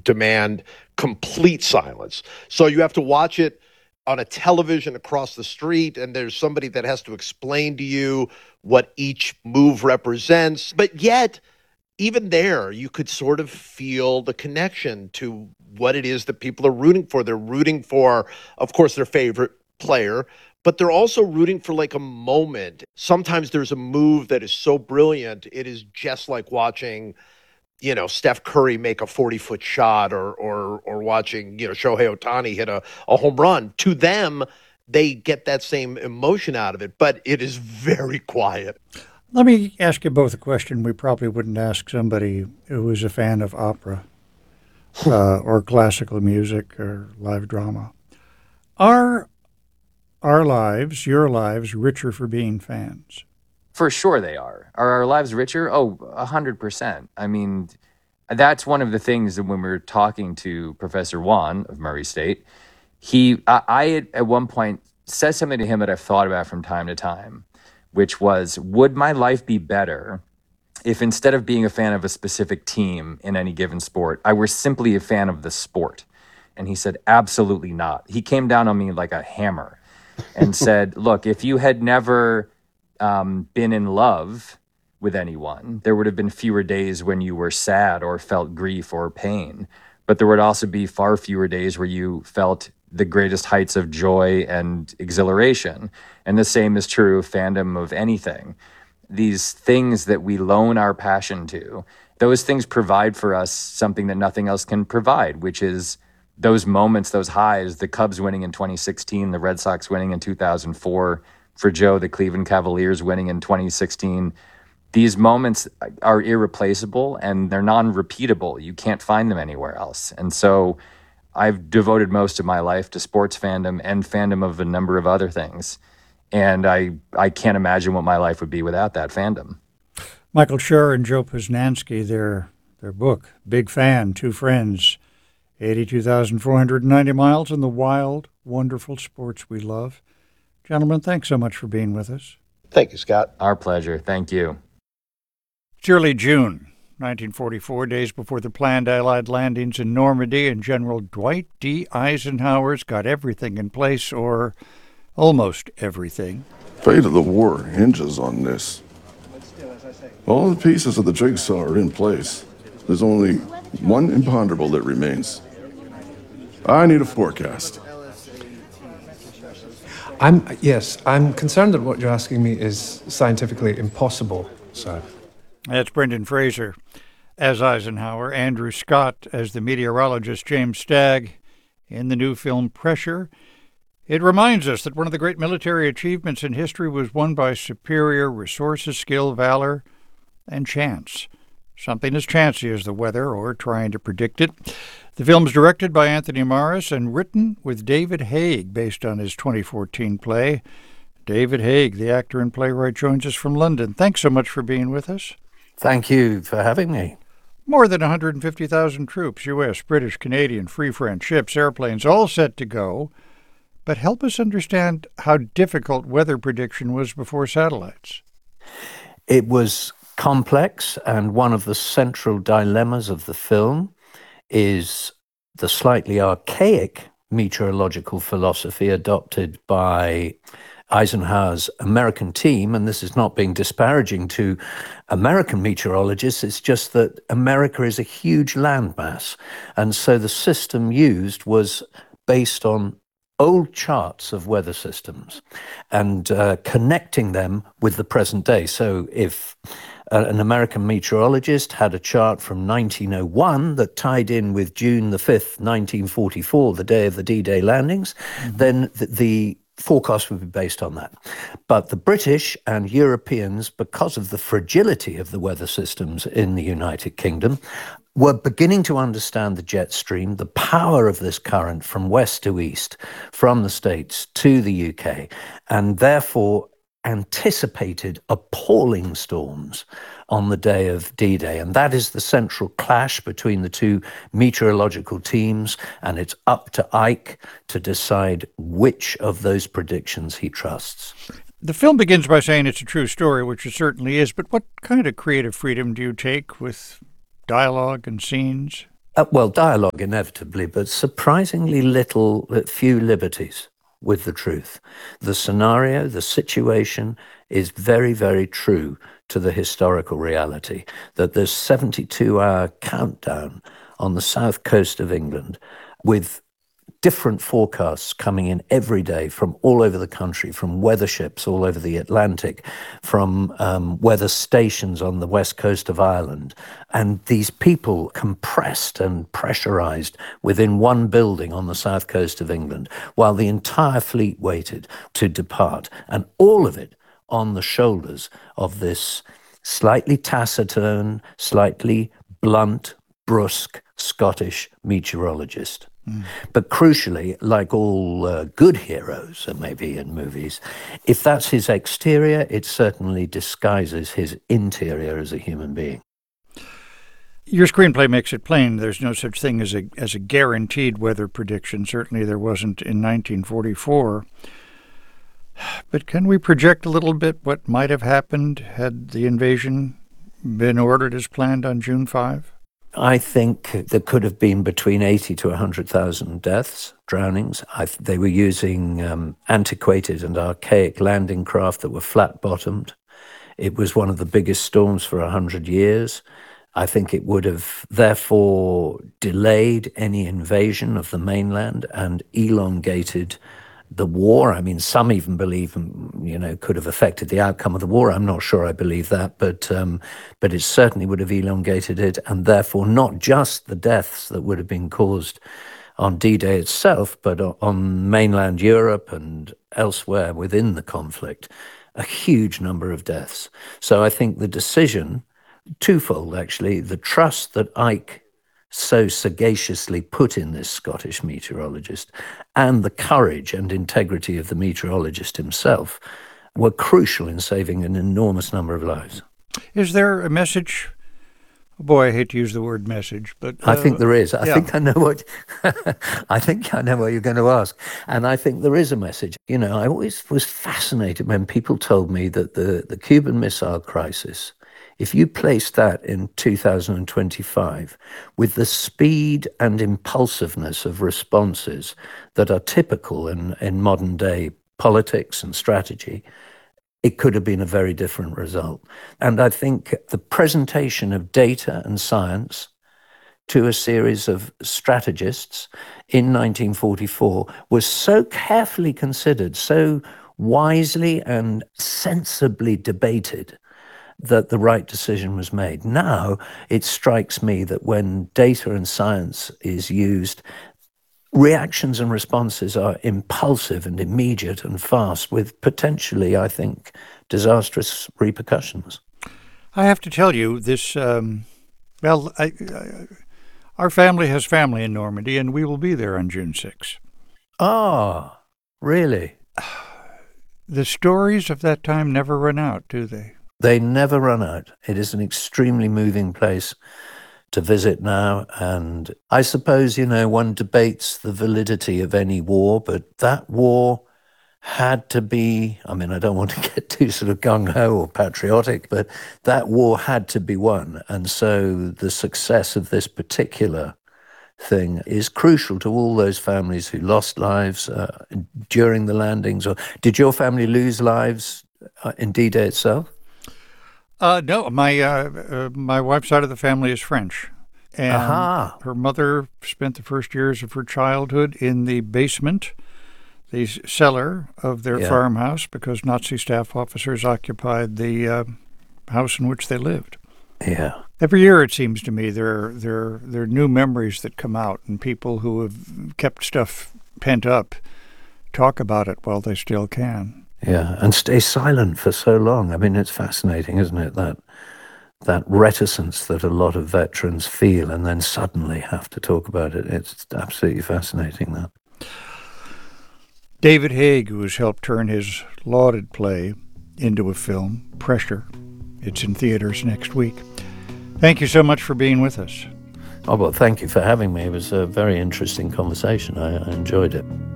demand complete silence. So you have to watch it on a television across the street, and there's somebody that has to explain to you what each move represents. But yet, even there, you could sort of feel the connection to what it is that people are rooting for. They're rooting for, of course, their favorite player, but they're also rooting for like a moment. Sometimes there's a move that is so brilliant, it is just like watching, Steph Curry make a 40-foot shot or watching, Shohei Ohtani hit a home run. To them, they get that same emotion out of it, but it is very quiet. Let me ask you both a question we probably wouldn't ask somebody who was a fan of opera or classical music or live drama. Are our lives, your lives, richer for being fans? For sure they are. Are our lives richer? Oh, 100%. I mean, that's one of the things that when we were talking to Professor Wan of Murray State, I at one point said something to him that I've thought about from time to time, which was, would my life be better if instead of being a fan of a specific team in any given sport, I were simply a fan of the sport? And he said, absolutely not. He came down on me like a hammer and said, look, if you had never been in love with anyone, there would have been fewer days when you were sad or felt grief or pain. But there would also be far fewer days where you felt the greatest heights of joy and exhilaration. And the same is true of fandom of anything. These things that we loan our passion to, those things provide for us something that nothing else can provide, which is those moments, those highs, the Cubs winning in 2016, the Red Sox winning in 2004, for Joe, the Cleveland Cavaliers winning in 2016. These moments are irreplaceable and they're non-repeatable. You can't find them anywhere else. And so I've devoted most of my life to sports fandom and fandom of a number of other things. And I can't imagine what my life would be without that fandom. Michael Schur and Joe Posnanski, their book, Big Fan, Two Friends, 82,490 miles in the wild, wonderful sports we love. Gentlemen, thanks so much for being with us. Thank you, Scott. Our pleasure. Thank you. It's early June, 1944, days before the planned Allied landings in Normandy, and General Dwight D. Eisenhower's got everything in place, or almost everything. Fate of the war hinges on this. All the pieces of the jigsaw are in place. There's only one imponderable that remains. I need a forecast. I'm concerned that what you're asking me is scientifically impossible, sir. That's Brendan Fraser as Eisenhower, Andrew Scott as the meteorologist James Stagg in the new film Pressure. It reminds us that one of the great military achievements in history was won by superior resources, skill, valor, and chance. Something as chancy as the weather or trying to predict it. The film is directed by Anthony Morris and written with David Haig, based on his 2014 play. David Haig, the actor and playwright, joins us from London. Thanks so much for being with us. Thank you for having me. More than 150,000 troops, U.S., British, Canadian, Free French, ships, airplanes, all set to go. But help us understand how difficult weather prediction was before satellites. It was complex, and one of the central dilemmas of the film is the slightly archaic meteorological philosophy adopted by Eisenhower's American team, and this is not being disparaging to American meteorologists, it's just that America is a huge landmass, and so the system used was based on old charts of weather systems and connecting them with the present day. So if an American meteorologist had a chart from 1901 that tied in with June the 5th, 1944, the day of the D-Day landings, then the forecast would be based on that. But the British and Europeans, because of the fragility of the weather systems in the United Kingdom, were beginning to understand the jet stream, the power of this current from west to east, from the States to the UK, and therefore anticipated appalling storms on the day of D-Day. And that is the central clash between the two meteorological teams, and it's up to Ike to decide which of those predictions he trusts. The film begins by saying it's a true story, which it certainly is, but what kind of creative freedom do you take with dialogue and scenes? Well, dialogue inevitably, but surprisingly few liberties with the truth. The scenario, the situation is very, very true to the historical reality that there's 72-hour countdown on the south coast of England with different forecasts coming in every day from all over the country, from weather ships all over the Atlantic, from weather stations on the west coast of Ireland. And these people compressed and pressurized within one building on the south coast of England, while the entire fleet waited to depart. And all of it on the shoulders of this slightly taciturn, slightly blunt, brusque Scottish meteorologist. But crucially, like all good heroes, maybe in movies, if that's his exterior, it certainly disguises his interior as a human being. Your screenplay makes it plain there's no such thing as a guaranteed weather prediction. Certainly there wasn't in 1944. But can we project a little bit what might have happened had the invasion been ordered as planned on June 5? I think there could have been between 80 to 100,000 deaths, drownings. They were using antiquated and archaic landing craft that were flat-bottomed. It was one of the biggest storms for 100 years. I think it would have therefore delayed any invasion of the mainland and elongated the war. I mean, some even believe, could have affected the outcome of the war. I'm not sure I believe that, but it certainly would have elongated it, and therefore not just the deaths that would have been caused on D-Day itself, but on mainland Europe and elsewhere within the conflict, a huge number of deaths. So I think the decision, twofold actually, the trust that Ike so sagaciously put in this Scottish meteorologist and the courage and integrity of the meteorologist himself were crucial in saving an enormous number of lives. Is there a message? Boy, I hate to use the word message, but I think there is. I think I know what you're going to ask, and I think there is a message. I always was fascinated when people told me that the Cuban Missile Crisis, if you place that in 2025 with the speed and impulsiveness of responses that are typical in modern day politics and strategy, it could have been a very different result. And I think the presentation of data and science to a series of strategists in 1944 was so carefully considered, so wisely and sensibly debated, that the right decision was made. Now, it strikes me that when data and science is used, reactions and responses are impulsive and immediate and fast, with potentially, I think, disastrous repercussions. I have to tell you, this, our family has family in Normandy, and we will be there on June 6. Ah, really? The stories of that time never run out, do they? They never run out. It is an extremely moving place to visit now. And I suppose, one debates the validity of any war, but that war had to be, I don't want to get too sort of gung-ho or patriotic, but that war had to be won. And so the success of this particular thing is crucial to all those families who lost lives during the landings. Or did your family lose lives in D-Day itself? No, my wife's side of the family is French. And her mother spent the first years of her childhood in the basement, the cellar of their farmhouse, because Nazi staff officers occupied the house in which they lived. Yeah. Every year, it seems to me, there are new memories that come out, and people who have kept stuff pent up talk about it while they still can. Yeah, and stay silent for so long. It's fascinating, isn't it, that reticence that a lot of veterans feel and then suddenly have to talk about it. It's absolutely fascinating, that. David Haig, who has helped turn his lauded play into a film, Pressure. It's in theaters next week. Thank you so much for being with us. Oh, well, thank you for having me. It was a very interesting conversation. I enjoyed it.